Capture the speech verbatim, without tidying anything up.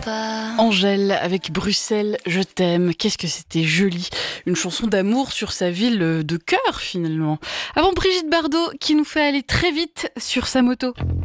pas. Angèle avec Bruxelles, je t'aime. Qu'est-ce que c'était joli. Une chanson d'amour sur sa ville de cœur finalement. Avant Brigitte Bardot qui nous fait aller très vite sur sa moto.